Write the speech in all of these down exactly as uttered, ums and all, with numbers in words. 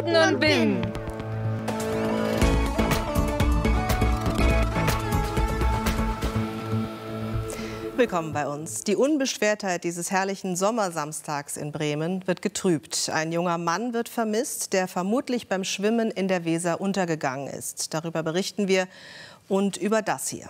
Unten und Binnen. Willkommen bei uns. Die Unbeschwertheit dieses herrlichen Sommersamstags in Bremen wird getrübt. Ein junger Mann wird vermisst, der vermutlich beim Schwimmen in der Weser untergegangen ist. Darüber berichten wir und über das hier.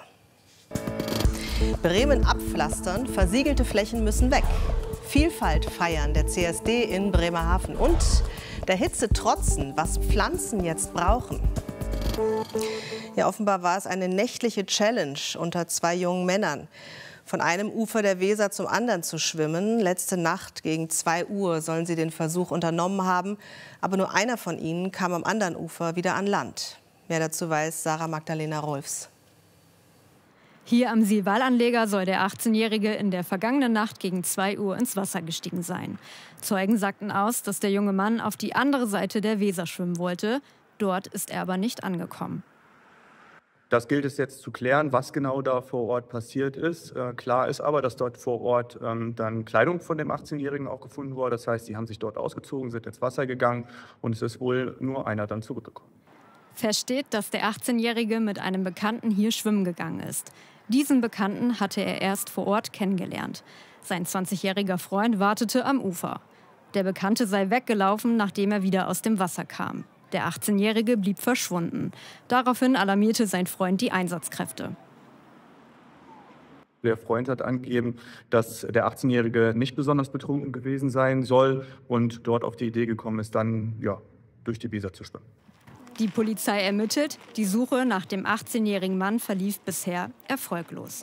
Bremen abpflastern, versiegelte Flächen müssen weg. Vielfalt feiern der C S D in Bremerhaven und der Hitze trotzen, was Pflanzen jetzt brauchen. Ja, offenbar war es eine nächtliche Challenge unter zwei jungen Männern. Von einem Ufer der Weser zum anderen zu schwimmen. Letzte Nacht gegen zwei Uhr sollen sie den Versuch unternommen haben. Aber nur einer von ihnen kam am anderen Ufer wieder an Land. Mehr dazu weiß Sarah Magdalena Rolfs. Hier am Silvalanleger soll der achtzehnjährige in der vergangenen Nacht gegen zwei Uhr ins Wasser gestiegen sein. Zeugen sagten aus, dass der junge Mann auf die andere Seite der Weser schwimmen wollte. Dort ist er aber nicht angekommen. Das gilt es jetzt zu klären, was genau da vor Ort passiert ist. Äh, klar ist aber, dass dort vor Ort ähm, dann Kleidung von dem achtzehnjährigen auch gefunden wurde. Das heißt, sie haben sich dort ausgezogen, sind ins Wasser gegangen und es ist wohl nur einer dann zurückgekommen. Fest steht, dass der achtzehnjährige mit einem Bekannten hier schwimmen gegangen ist. Diesen Bekannten hatte er erst vor Ort kennengelernt. Sein zwanzigjähriger Freund wartete am Ufer. Der Bekannte sei weggelaufen, nachdem er wieder aus dem Wasser kam. Der achtzehnjährige blieb verschwunden. Daraufhin alarmierte sein Freund die Einsatzkräfte. Der Freund hat angegeben, dass der achtzehnjährige nicht besonders betrunken gewesen sein soll und dort auf die Idee gekommen ist, dann ja, durch die Weser zu schwimmen. Die Polizei ermittelt. Die Suche nach dem achtzehnjährigen Mann verlief bisher erfolglos.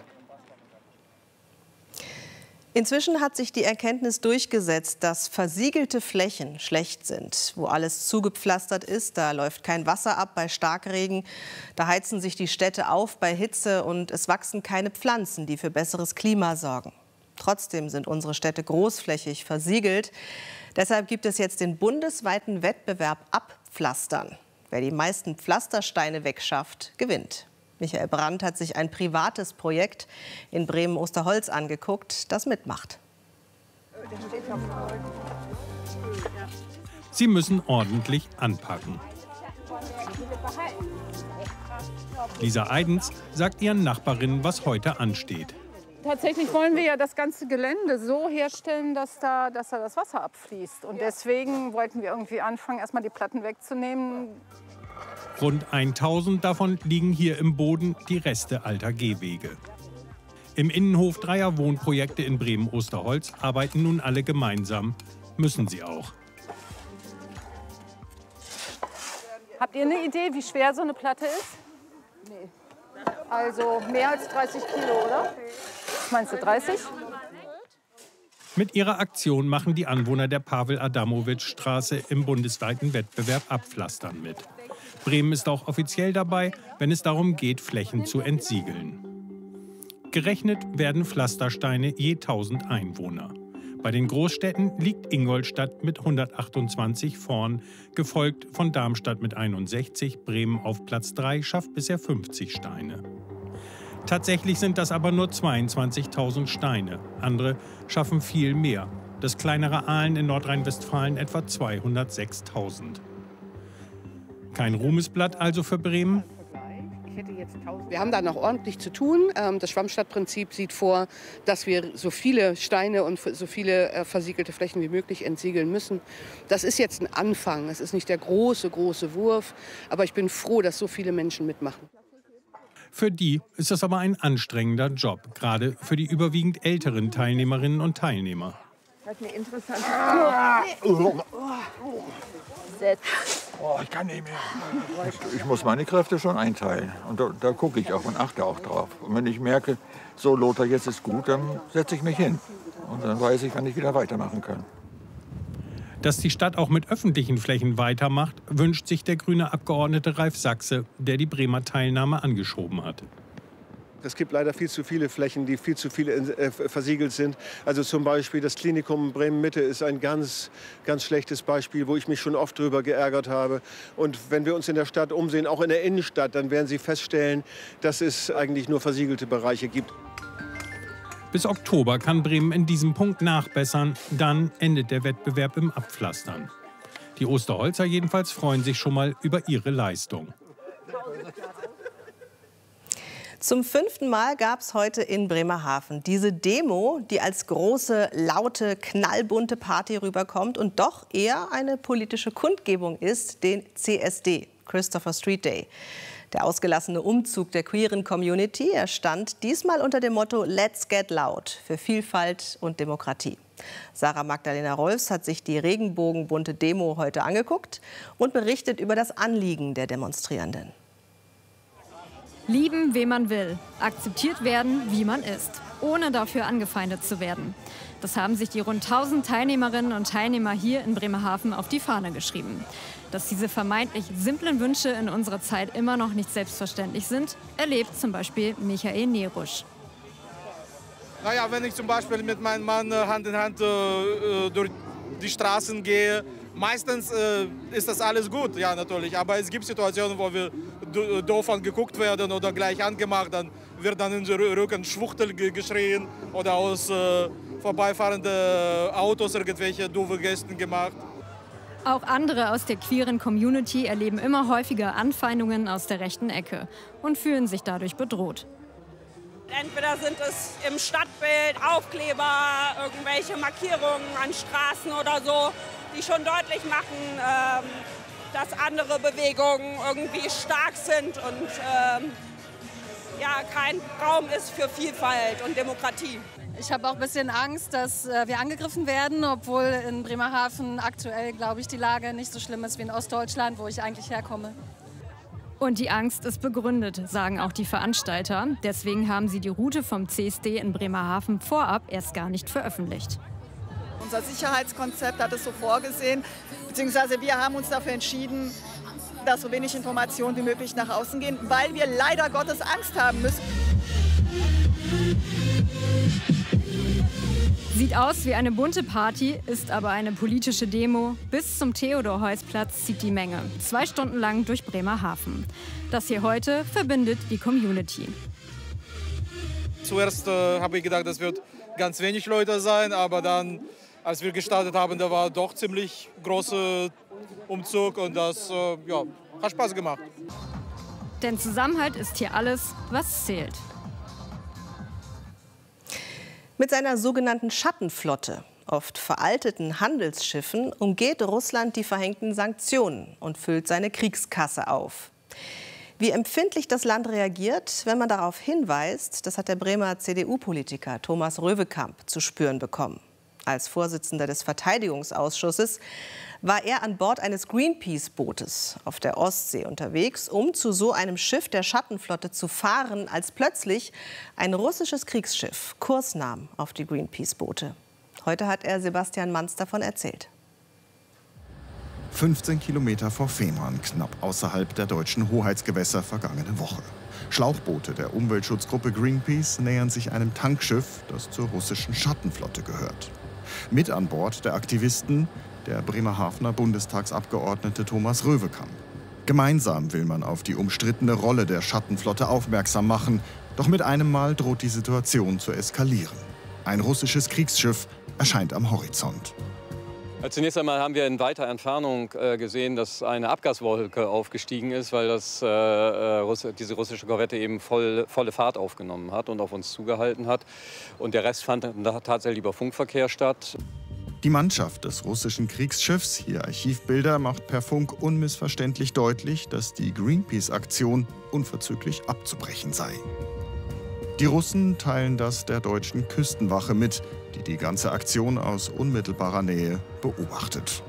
Inzwischen hat sich die Erkenntnis durchgesetzt, dass versiegelte Flächen schlecht sind. Wo alles zugepflastert ist, da läuft kein Wasser ab bei Starkregen, da heizen sich die Städte auf bei Hitze und es wachsen keine Pflanzen, die für besseres Klima sorgen. Trotzdem sind unsere Städte großflächig versiegelt. Deshalb gibt es jetzt den bundesweiten Wettbewerb Abpflastern. Wer die meisten Pflastersteine wegschafft, gewinnt. Michael Brandt hat sich ein privates Projekt in Bremen-Osterholz angeguckt, das mitmacht. Sie müssen ordentlich anpacken. Lisa Eidens sagt ihren Nachbarinnen, was heute ansteht. Tatsächlich wollen wir ja das ganze Gelände so herstellen, dass da, dass da das Wasser abfließt. Und deswegen wollten wir irgendwie anfangen, erstmal die Platten wegzunehmen. Rund tausend davon liegen hier im Boden, die Reste alter Gehwege. Im Innenhof dreier Wohnprojekte in Bremen-Osterholz arbeiten nun alle gemeinsam. Müssen sie auch. Habt ihr eine Idee, wie schwer so eine Platte ist? Nee. Also mehr als dreißig Kilo, oder? Was meinst du, dreißig? Mit ihrer Aktion machen die Anwohner der Pawel-Adamowitsch-Straße im bundesweiten Wettbewerb Abpflastern mit. Bremen ist auch offiziell dabei, wenn es darum geht, Flächen zu entsiegeln. Gerechnet werden Pflastersteine je tausend Einwohner. Bei den Großstädten liegt Ingolstadt mit hundertachtundzwanzig vorn, gefolgt von Darmstadt mit einundsechzig. Bremen auf Platz drei schafft bisher fünfzig Steine. Tatsächlich sind das aber nur zweiundzwanzigtausend Steine. Andere schaffen viel mehr. Das kleinere Ahlen in Nordrhein-Westfalen etwa zweihundertsechstausend. Kein Ruhmesblatt also für Bremen? Wir haben da noch ordentlich zu tun. Das Schwammstadtprinzip sieht vor, dass wir so viele Steine und so viele versiegelte Flächen wie möglich entsiegeln müssen. Das ist jetzt ein Anfang. Es ist nicht der große, große Wurf. Aber ich bin froh, dass so viele Menschen mitmachen. Für die ist das aber ein anstrengender Job, gerade für die überwiegend älteren Teilnehmerinnen und Teilnehmer. Das ist eine interessante Oh, ich kann nicht mehr. Ich muss meine Kräfte schon einteilen. Und da, da gucke ich auch und achte auch drauf. Und wenn ich merke, so Lothar, jetzt ist gut, dann setze ich mich hin. Und dann weiß ich, wann ich wieder weitermachen kann. Dass die Stadt auch mit öffentlichen Flächen weitermacht, wünscht sich der grüne Abgeordnete Ralf Sachse, der die Bremer Teilnahme angeschoben hat. Es gibt leider viel zu viele Flächen, die viel zu viele äh, versiegelt sind. Also zum Beispiel das Klinikum Bremen-Mitte ist ein ganz, ganz schlechtes Beispiel, wo ich mich schon oft drüber geärgert habe. Und wenn wir uns in der Stadt umsehen, auch in der Innenstadt, dann werden Sie feststellen, dass es eigentlich nur versiegelte Bereiche gibt. Bis Oktober kann Bremen in diesem Punkt nachbessern. Dann endet der Wettbewerb im Abpflastern. Die Osterholzer jedenfalls freuen sich schon mal über ihre Leistung. Zum fünften Mal gab es heute in Bremerhaven diese Demo, die als große, laute, knallbunte Party rüberkommt und doch eher eine politische Kundgebung ist, den C S D, Christopher Street Day. Der ausgelassene Umzug der queeren Community, er stand diesmal unter dem Motto Let's Get Loud für Vielfalt und Demokratie. Sarah Magdalena Rolfs hat sich die regenbogenbunte Demo heute angeguckt und berichtet über das Anliegen der Demonstrierenden. Lieben, wen man will, akzeptiert werden, wie man ist, ohne dafür angefeindet zu werden. Das haben sich die rund tausend Teilnehmerinnen und Teilnehmer hier in Bremerhaven auf die Fahne geschrieben. Dass diese vermeintlich simplen Wünsche in unserer Zeit immer noch nicht selbstverständlich sind, erlebt zum Beispiel Michael Nerusch. Naja, wenn ich zum Beispiel mit meinem Mann Hand in Hand äh, durch die Straßen gehe, meistens äh, ist das alles gut, ja natürlich. Aber es gibt Situationen, wo wir doof angeguckt werden oder gleich angemacht, dann wird dann in den Rücken Schwuchtel geschrien oder aus äh, vorbeifahrenden Autos irgendwelche doofe Gesten gemacht. Auch andere aus der queeren Community erleben immer häufiger Anfeindungen aus der rechten Ecke und fühlen sich dadurch bedroht. Entweder sind es im Stadtbild Aufkleber, irgendwelche Markierungen an Straßen oder so, die schon deutlich machen, dass andere Bewegungen irgendwie stark sind und ja, kein Raum ist für Vielfalt und Demokratie. Ich habe auch ein bisschen Angst, dass wir angegriffen werden, obwohl in Bremerhaven aktuell, glaube ich, die Lage nicht so schlimm ist wie in Ostdeutschland, wo ich eigentlich herkomme. Und die Angst ist begründet, sagen auch die Veranstalter. Deswegen haben sie die Route vom C S D in Bremerhaven vorab erst gar nicht veröffentlicht. Unser Sicherheitskonzept hat es so vorgesehen, beziehungsweise wir haben uns dafür entschieden, dass so wenig Informationen wie möglich nach außen gehen, weil wir leider Gottes Angst haben müssen. Sieht aus wie eine bunte Party, ist aber eine politische Demo. Bis zum Theodor-Heuss-Platz zieht die Menge, zwei Stunden lang durch Bremerhaven. Das hier heute verbindet die Community. Zuerst äh, habe ich gedacht, das wird ganz wenig Leute sein, aber dann, als wir gestartet haben, da war doch ziemlich großer Umzug und das äh, ja, hat Spaß gemacht. Denn Zusammenhalt ist hier alles, was zählt. Mit seiner sogenannten Schattenflotte, oft veralteten Handelsschiffen, umgeht Russland die verhängten Sanktionen und füllt seine Kriegskasse auf. Wie empfindlich das Land reagiert, wenn man darauf hinweist, das hat der Bremer C D U-Politiker Thomas Röwekamp zu spüren bekommen. Als Vorsitzender des Verteidigungsausschusses war er an Bord eines Greenpeace-Bootes auf der Ostsee unterwegs, um zu so einem Schiff der Schattenflotte zu fahren, als plötzlich ein russisches Kriegsschiff Kurs nahm auf die Greenpeace-Boote. Heute hat er Sebastian Manz davon erzählt. fünfzehn Kilometer vor Fehmarn, knapp außerhalb der deutschen Hoheitsgewässer vergangene Woche. Schlauchboote der Umweltschutzgruppe Greenpeace nähern sich einem Tankschiff, das zur russischen Schattenflotte gehört. Mit an Bord der Aktivisten der Bremerhavener Bundestagsabgeordnete Thomas Röwekamp. Gemeinsam will man auf die umstrittene Rolle der Schattenflotte aufmerksam machen. Doch mit einem Mal droht die Situation zu eskalieren. Ein russisches Kriegsschiff erscheint am Horizont. Zunächst einmal haben wir in weiter Entfernung äh, gesehen, dass eine Abgaswolke aufgestiegen ist, weil das, äh, Russ diese russische Korvette eben voll, volle Fahrt aufgenommen hat und auf uns zugehalten hat. Und der Rest fand tatsächlich über Funkverkehr statt. Die Mannschaft des russischen Kriegsschiffs, hier Archivbilder, macht per Funk unmissverständlich deutlich, dass die Greenpeace-Aktion unverzüglich abzubrechen sei. Die Russen teilen das der deutschen Küstenwache mit, die die ganze Aktion aus unmittelbarer Nähe beobachtet.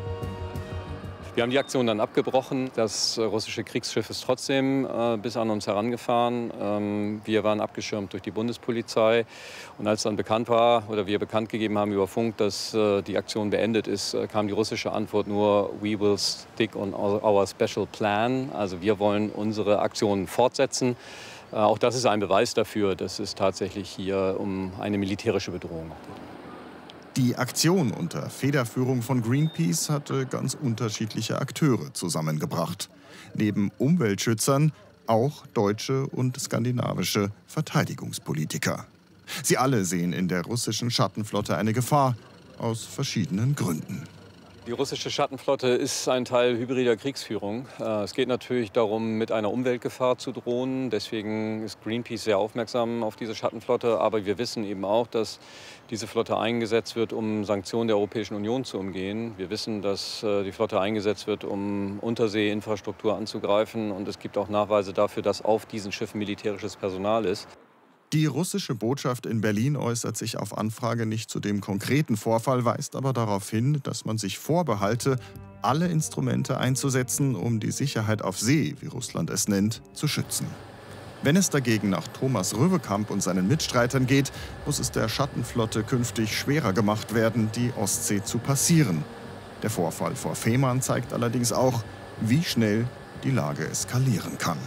Wir haben die Aktion dann abgebrochen. Das russische Kriegsschiff ist trotzdem äh, bis an uns herangefahren. Ähm, wir waren abgeschirmt durch die Bundespolizei. Und als dann bekannt war oder wir bekannt gegeben haben über Funk, dass äh, die Aktion beendet ist, äh, kam die russische Antwort nur "We will stick on our special plan". Also wir wollen unsere Aktionen fortsetzen. Äh, auch das ist ein Beweis dafür, dass es tatsächlich hier um eine militärische Bedrohung geht. Die Aktion unter Federführung von Greenpeace hatte ganz unterschiedliche Akteure zusammengebracht. Neben Umweltschützern auch deutsche und skandinavische Verteidigungspolitiker. Sie alle sehen in der russischen Schattenflotte eine Gefahr, aus verschiedenen Gründen. Die russische Schattenflotte ist ein Teil hybrider Kriegsführung. Es geht natürlich darum, mit einer Umweltgefahr zu drohen. Deswegen ist Greenpeace sehr aufmerksam auf diese Schattenflotte. Aber wir wissen eben auch, dass diese Flotte eingesetzt wird, um Sanktionen der Europäischen Union zu umgehen. Wir wissen, dass die Flotte eingesetzt wird, um Unterseeinfrastruktur anzugreifen. Und es gibt auch Nachweise dafür, dass auf diesen Schiffen militärisches Personal ist. Die russische Botschaft in Berlin äußert sich auf Anfrage nicht zu dem konkreten Vorfall, weist aber darauf hin, dass man sich vorbehalte, alle Instrumente einzusetzen, um die Sicherheit auf See, wie Russland es nennt, zu schützen. Wenn es dagegen nach Thomas Röwekamp und seinen Mitstreitern geht, muss es der Schattenflotte künftig schwerer gemacht werden, die Ostsee zu passieren. Der Vorfall vor Fehmarn zeigt allerdings auch, wie schnell die Lage eskalieren kann.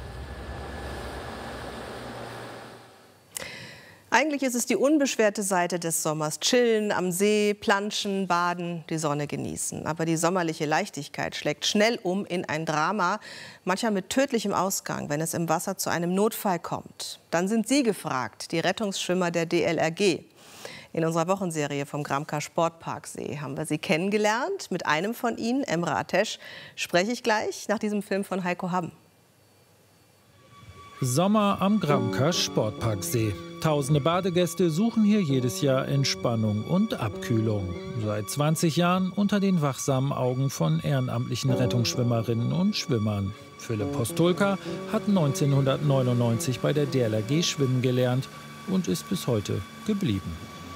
Eigentlich ist es die unbeschwerte Seite des Sommers. Chillen am See, planschen, baden, die Sonne genießen. Aber die sommerliche Leichtigkeit schlägt schnell um in ein Drama, manchmal mit tödlichem Ausgang, wenn es im Wasser zu einem Notfall kommt. Dann sind Sie gefragt, die Rettungsschwimmer der D L R G. In unserer Wochenserie vom Gramka Sportparksee haben wir sie kennengelernt. Mit einem von ihnen, Emre Ateş, spreche ich gleich nach diesem Film von Heiko Hamm. Sommer am Gramka Sportparksee. Tausende Badegäste suchen hier jedes Jahr Entspannung und Abkühlung. Seit zwanzig Jahren unter den wachsamen Augen von ehrenamtlichen Rettungsschwimmerinnen und Schwimmern. Philipp Postulka hat neunzehnhundertneunundneunzig bei der D L R G schwimmen gelernt und ist bis heute geblieben.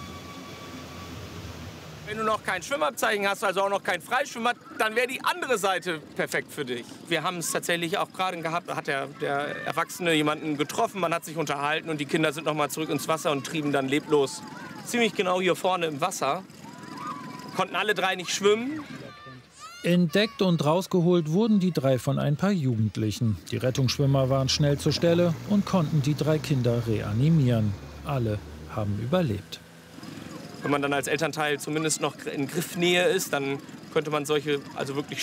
Wenn du noch kein Schwimmabzeichen hast, also auch noch kein Freischwimmer, dann wäre die andere Seite perfekt für dich. Wir haben es tatsächlich auch gerade gehabt, da hat der, der Erwachsene jemanden getroffen, man hat sich unterhalten und die Kinder sind noch mal zurück ins Wasser und trieben dann leblos ziemlich genau hier vorne im Wasser. Konnten alle drei nicht schwimmen. Entdeckt und rausgeholt wurden die drei von ein paar Jugendlichen. Die Rettungsschwimmer waren schnell zur Stelle und konnten die drei Kinder reanimieren. Alle haben überlebt. Wenn man dann als Elternteil zumindest noch in Griffnähe ist, dann könnte man solche, also wirklich